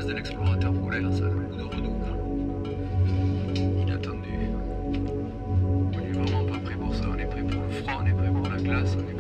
de l'explorateur polaire, ça a le goût de redouble. Inattendu. On est vraiment pas prêt pour ça, on est prêt pour le froid, on est prêt pour la glace, on est